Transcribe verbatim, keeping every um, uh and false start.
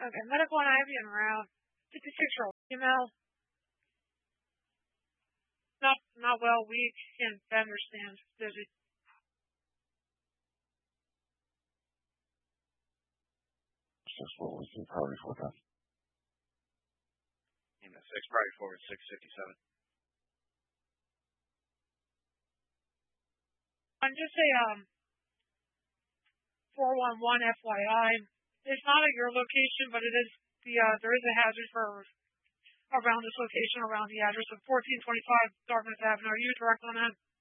Okay, medical and I V en route. fifty-six-year-old female. Not not well, weak, can't understand. Dizzy. Just what was the priority for that? Aim at six, priority forward, six fifty-seven. I'm just a um four one one F Y I. It's not at your location, but it is the uh, there is a hazard for around this location, around the address of fourteen twenty-five Dartmouth Avenue. Are you direct on that?